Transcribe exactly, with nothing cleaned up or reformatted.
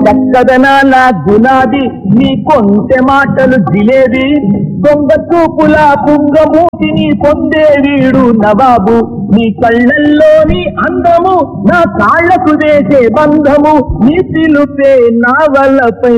చక్కదనాల గులాబీ నీ కొంటె మాటలు జిలేబీ దొంగ చూపుల పుంగమూతిని పొందే వీడు నవాబు నీ కళ్ళల్లోని అందము నా కాళ్లకు వేసే బంధము నీ పిలుపే నా వల్లపై